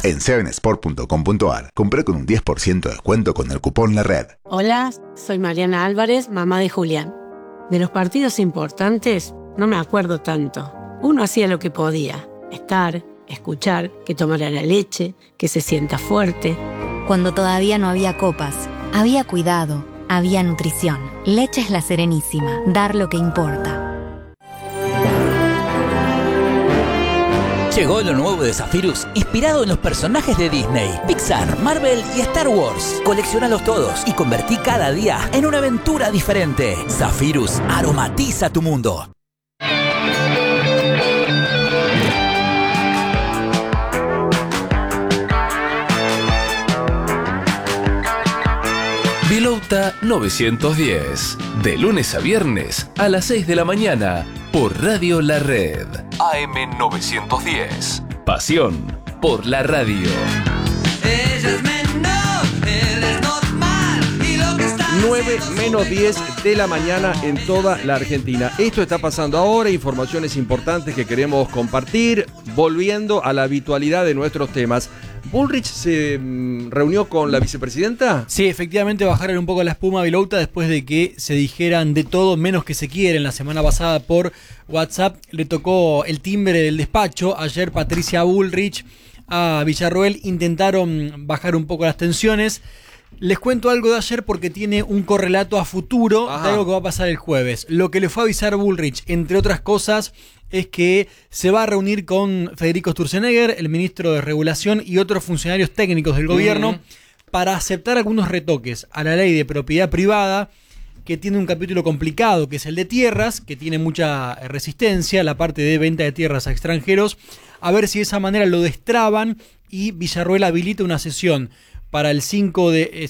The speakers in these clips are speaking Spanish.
En 7sport.com.ar, compré con un 10% de descuento con el cupón LARED. Hola, soy Mariana Álvarez, mamá de Julián. De los partidos importantes no me acuerdo tanto. Uno hacía lo que podía, estar, escuchar, que tomara la leche, que se sienta fuerte. Cuando todavía no había copas, había cuidado, había nutrición. Leche es La Serenísima, dar lo que importa. Llegó lo nuevo de Zephyrus, inspirado en los personajes de Disney, Pixar, Marvel y Star Wars. Colecciónalos todos y convertí cada día en una aventura diferente. Zephyrus aromatiza tu mundo. Vilouta 910, de lunes a viernes a las 6 de la mañana por Radio La Red. AM 910, pasión por la radio. 9:10 de la mañana en toda la Argentina. Esto está pasando ahora, informaciones importantes que queremos compartir, volviendo a la habitualidad de nuestros temas. ¿Bullrich se reunió con la vicepresidenta? Sí, efectivamente bajaron un poco la espuma, Vilouta, después de que se dijeran de todo menos que se quieren. La semana pasada por WhatsApp le tocó el timbre del despacho. Ayer Patricia Bullrich a Villarroel intentaron bajar un poco las tensiones. Les cuento algo de ayer porque tiene un correlato a futuro de algo que va a pasar el jueves. Lo que le fue a avisar Bullrich, entre otras cosas, es que se va a reunir con Federico Sturzenegger, el ministro de Regulación, y otros funcionarios técnicos del gobierno para aceptar algunos retoques a la ley de propiedad privada, que tiene un capítulo complicado, que es el de tierras, que tiene mucha resistencia, la parte de venta de tierras a extranjeros, a ver si de esa manera lo destraban y Villarroel habilita una sesión para el 5 de...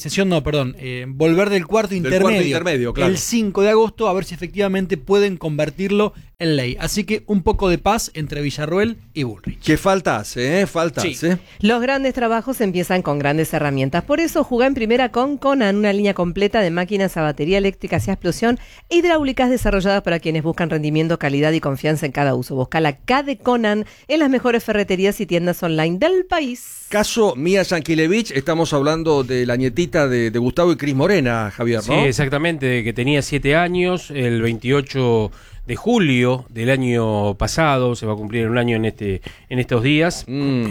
volver del cuarto intermedio, claro. El 5 de agosto, a ver si efectivamente pueden convertirlo en ley. Así que un poco de paz entre Villarroel y Bullrich. ¿Qué falta hace? Sí. Los grandes trabajos empiezan con grandes herramientas. Por eso jugá en primera con Conan, una línea completa de máquinas a batería eléctrica y a explosión e hidráulicas desarrolladas para quienes buscan rendimiento, calidad y confianza en cada uso. Busca la K de Conan en las mejores ferreterías y tiendas online del país. Caso Mía Yankelevich, estamos hablando de la nietita de Gustavo y Cris Morena, Javier, ¿no? Sí, exactamente, que tenía 7 años, el 28 de julio del año pasado, se va a cumplir un año en estos días.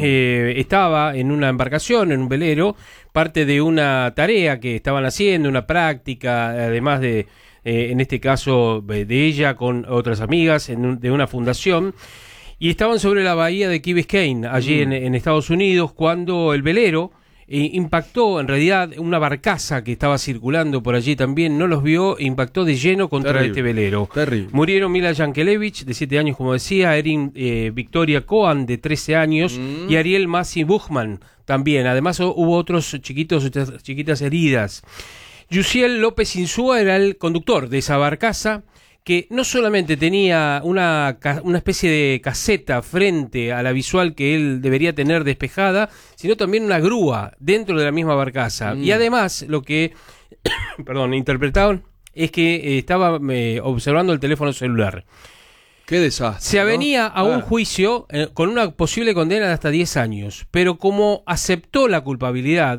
Estaba en una embarcación, en un velero, parte de una tarea que estaban haciendo, una práctica, además de, en este caso, de ella con otras amigas de una fundación. Y estaban sobre la bahía de Key Biscayne, allí en Estados Unidos, cuando el velero impactó, en realidad, una barcaza que estaba circulando por allí también, no los vio, e impactó de lleno contra este velero. Terrible. Murieron Mila Yankelevich, de 7 años, como decía, Erin Victoria Cohen, de 13 años, y Ariel Masi Buchmann, también. Además, hubo otros chiquitas heridas. Yusiel López Insúa era el conductor de esa barcaza, que no solamente tenía una especie de caseta frente a la visual que él debería tener despejada, sino también una grúa dentro de la misma barcaza. Y además, lo que interpretaron es que estaba observando el teléfono celular. Qué desastre. Se avenía a un juicio con una posible condena de hasta 10 años, pero como aceptó la culpabilidad,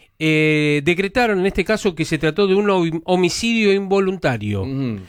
decretaron en este caso que se trató de un homicidio involuntario.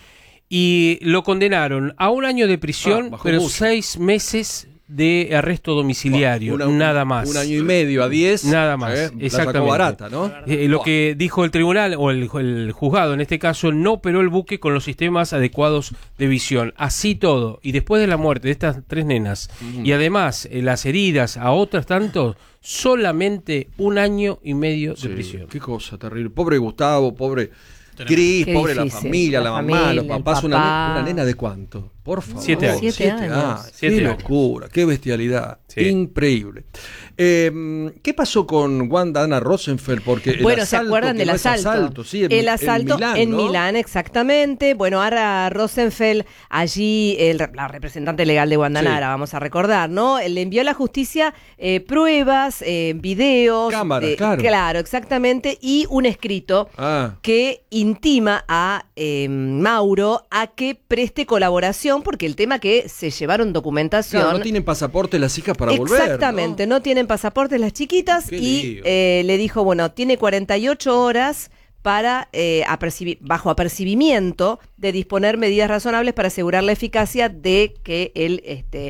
Y lo condenaron a 1 año de prisión, pero mucho. 6 meses de arresto domiciliario, nada más. 1 año y medio a 10. Nada más, exactamente. La sacó barata, ¿no? Lo que dijo el tribunal, o el juzgado en este caso, no operó el buque con los sistemas adecuados de visión. Así todo, y después de la muerte de estas 3 nenas, y además las heridas a otras tantos, solamente 1 año y medio de prisión. Qué cosa terrible. Pobre Gustavo, pobre Cris, pobre difícil. La familia, la mamá, los papás. Una nena de ¿cuánto? Por favor. 7 años. 7 años. Qué locura, qué bestialidad. Sí. Increíble. ¿Qué pasó con Wanda Ana Rosenfeld? Porque ¿se acuerdan del asalto? Sí, el asalto en Milán, exactamente. Bueno, Ana Rosenfeld, allí la representante legal de Wanda Nara, vamos a recordar, ¿no? Le envió a la justicia pruebas, videos. Cámaras, claro. Claro, exactamente. Y un escrito que intima a Mauro a que preste colaboración deportación porque el tema que se llevaron documentación. Claro, no tienen pasaporte las hijas para volver. Exactamente, no tienen pasaportes las chiquitas. Qué y lío. le dijo, bueno, tiene 48 horas para bajo apercibimiento de disponer medidas razonables para asegurar la eficacia de que él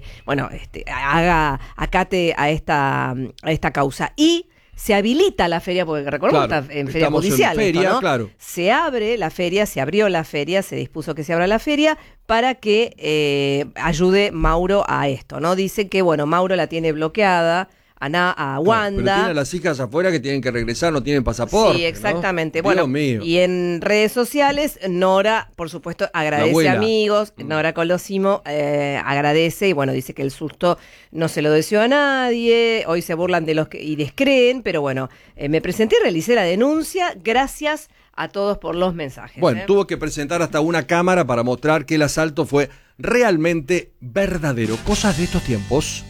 acate a esta causa. Y se habilita la feria, porque recordemos que está en feria judicial. Claro. Se abrió la feria, se dispuso que se abra la feria para que ayude Mauro a esto, ¿no? Dice que, bueno, Mauro la tiene bloqueada, a Wanda. Pero tienen a las hijas afuera que tienen que regresar, no tienen pasaporte. Sí, exactamente. ¿No? Bueno, Dios mío. y en redes sociales, Nora, por supuesto, agradece a amigos. Nora Colosimo agradece y bueno, dice que el susto no se lo deseó a nadie. Hoy se burlan de los que y descreen, pero bueno, me presenté y realicé la denuncia. Gracias a todos por los mensajes. Bueno, tuvo que presentar hasta una cámara para mostrar que el asalto fue realmente verdadero. Cosas de estos tiempos.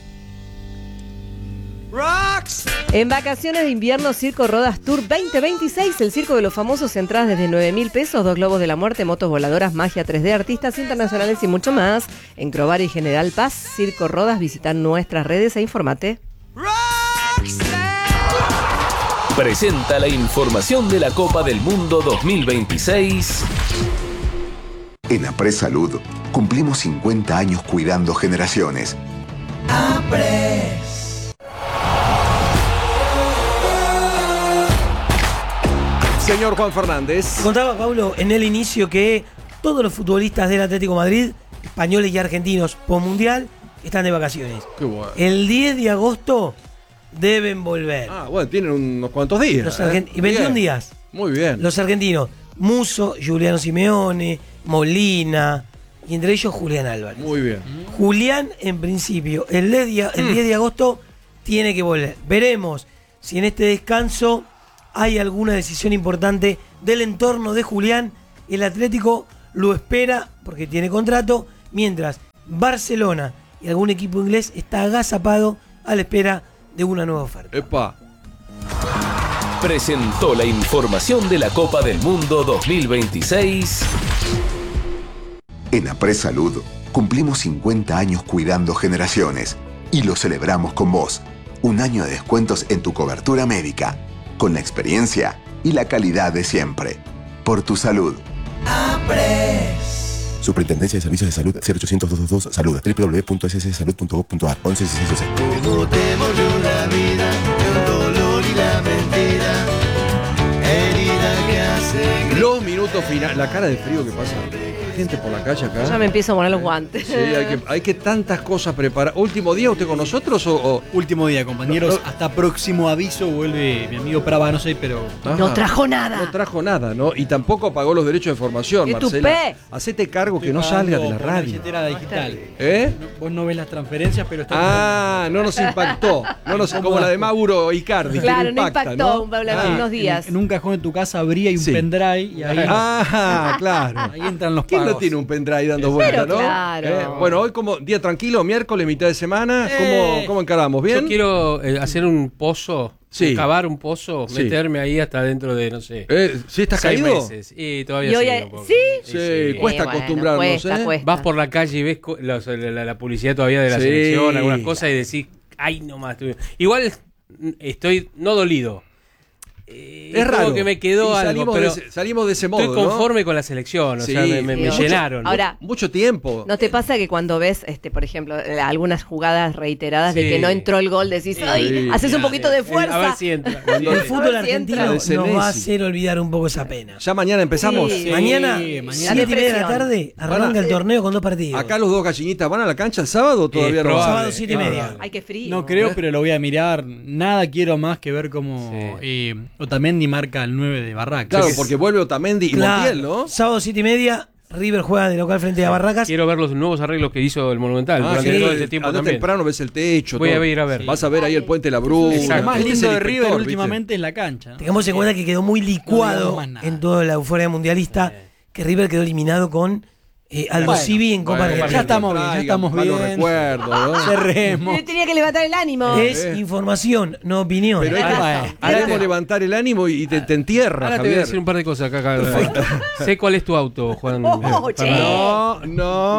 En vacaciones de invierno, Circo Rodas Tour 2026, el circo de los famosos, entradas desde 9.000 pesos, 2 globos de la muerte, motos voladoras, magia 3D, artistas internacionales y mucho más. En Crobar y General Paz, Circo Rodas, visita nuestras redes e informate. Presenta la información de la Copa del Mundo 2026. En Apres Salud cumplimos 50 años cuidando generaciones. Señor Juan Fernández. Contaba, Pablo, en el inicio que todos los futbolistas del Atlético de Madrid, españoles y argentinos post-mundial, están de vacaciones. Qué bueno. El 10 de agosto deben volver. Ah, bueno, tienen unos cuantos días. Los 21 días. Muy bien. Los argentinos, Musso, Juliano Simeone, Molina, y entre ellos Julián Álvarez. Muy bien. Julián, en principio, el 10 de agosto tiene que volver. Veremos si en este descanso hay alguna decisión importante del entorno de Julián. El Atlético lo espera porque tiene contrato, mientras Barcelona y algún equipo inglés está agazapado a la espera de una nueva oferta. Epa. Presentó la información de la Copa del Mundo 2026. En Apres Salud cumplimos 50 años cuidando generaciones y lo celebramos con vos. Un año de descuentos en tu cobertura médica, con la experiencia y la calidad de siempre. Por tu salud. Superintendencia de Servicios de Salud 0800-222 Salud www.sssalud.gov.ar 1166. Como te volvió la vida, el dolor y la mentira, herida que hace. Los minutos finales. La cara de frío que pasa. Gente por la calle acá. Ya me empiezo a poner los guantes. Sí, hay que tantas cosas preparar. ¿Último día usted con nosotros o...? Último día, compañeros. Hasta próximo aviso vuelve mi amigo Prava, no sé, pero... Ajá. No trajo nada. No trajo nada, ¿no? Y tampoco pagó los derechos de formación, ¡Qué Marcela. tupé! Hacete cargo que no Estoy salga de pagando la por una radio. billetera digital. ¿Eh? Vos no ves las transferencias, pero está... No nos impactó. Como la de Mauro Icardi. Claro, que no impacta, impactó ¿no? unos días. En un cajón de tu casa abría y un pendrive y ahí... Claro. Ahí entran los ¿Quién pagos. no tiene un pendrive dando vueltas, no? Claro. Bueno, hoy como día tranquilo, miércoles, mitad de semana, ¿cómo encaramos? ¿Bien? Yo quiero hacer un pozo, Sí. cavar un pozo, Sí. meterme ahí hasta dentro de, no sé, ¿Sí estás 6 caído? meses. Y todavía Y hoy sigo un poco. ¿sí? Sí, cuesta bueno, acostumbrarnos, cuesta. Vas por la calle y ves la publicidad todavía de la Sí. selección, algunas cosas y decís, ay, nomás. Igual estoy no dolido. Es como raro. que me quedó Y algo, pero salimos de ese modo, estoy conforme con la selección, o Sí. sea, me Mucho- llenaron. Ahora, Mucho tiempo. ¿no te pasa que cuando ves, por ejemplo, algunas jugadas reiteradas de Sí. que no entró el gol, decís, ¡ay! Haces un poquito de fuerza. A ver si entra. El fútbol A ver si entra. argentino nos va a hacer olvidar un poco esa pena. Ya mañana empezamos. Sí. Mañana, mañana. 7:30 de la tarde, arranca el torneo con 2 partidos. Acá los dos gallinitas van a la cancha el sábado o todavía no. probable. Sábado 7:30. Ay, qué frío. No creo, pero lo voy a mirar. Nada quiero más que ver cómo Otamendi marca el 9 de Barracas. Claro, porque vuelve Otamendi y Montiel, ¿no? Sábado 7:30, River juega de local frente a Barracas. Quiero ver los nuevos arreglos que hizo el Monumental durante sí. todo este tiempo Andá también. temprano ves el techo. Voy todo. a ir a ver. Vas a ver ahí el puente de la Bruna. Exacto. Lo más Este es lindo el de River inspector, últimamente es la cancha, ¿no? Tengamos en cuenta que quedó muy licuado No digamos más nada. en toda la euforia mundialista, que River quedó eliminado con Aldo Civi en Copa Bueno, Argentina. ya estamos bien, ya traigan estamos malos bien. recuerdos, ¿no? Cerremos. Yo tenía que levantar el ánimo. Es información, no opinión. Pero hay que queremos levantar el ánimo y te entierra, Ahora te voy a Javier. decir un par de cosas acá. Sé cuál es tu auto, Juan. Oh, che. No.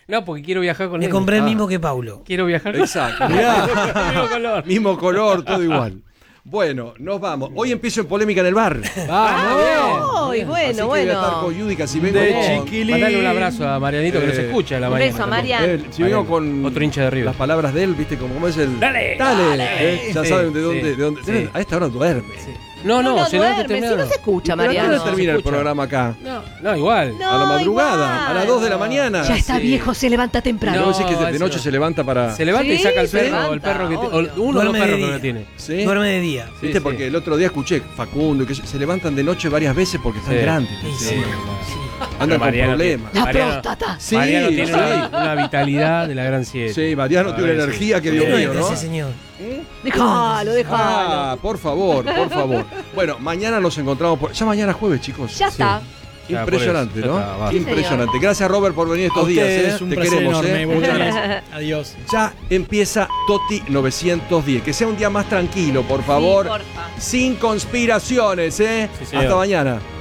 No, porque quiero viajar con Me él. compré el mismo que Paulo. Quiero viajar con Exacto. Mirá. Mismo color, todo igual. Bueno, nos vamos. Hoy empiezo en polémica en el bar. ¡Vamos! Así bueno, que voy a estar bueno. con Yudica si vengo de con... chiquilín. Mandale un abrazo a Marianito que no se escucha a la Un mañana. beso a tampoco. Marian. Si vengo con Otro hincha de River. las palabras de él, ¿viste? Como es el... Dale. Ya Sí, saben de dónde... sí, de dónde. sí. A esta hora duerme. No, se levanta duerme, si temprano. no se escucha, ¿Pero a qué hora Mariano. termina el escucha. programa acá? No, igual. No, A la madrugada, igual. a las 2 de la mañana. Ya está Sí. viejo, se levanta temprano. ¿No decís que de eso noche no. se levanta para...? Se levanta y Sí, saca el se perro, levanta, el perro que obvio. uno o dos Duerme de perros día. que tiene. ¿Sí? Duerme de día. ¿Viste? Sí, Porque sí. el otro día escuché Facundo y que se levantan de noche varias veces porque están Sí. grandes. Sí. Andan con Mariano problemas. La Mariano- próstata. Sí, Mariano tiene sí. una vitalidad de la gran 7. Sí, Mariano tiene una energía que Dios ¿Qué mío, no ¿no? ese señor? Déjalo. Ah, por favor, por favor. Bueno, mañana nos encontramos ya mañana jueves, chicos. Ya está. Ya, Impresionante, por eso, ¿no? ya está, basta. Impresionante. Gracias, Robert, por venir estos A días. ustedes, un Te placer queremos, enorme. Muchas Buenas gracias. noches. Adiós. Ya empieza Toti 910. Que sea un día más tranquilo, por favor. Sí, porfa. Sin conspiraciones, ¿eh? Sí, señor. Hasta mañana.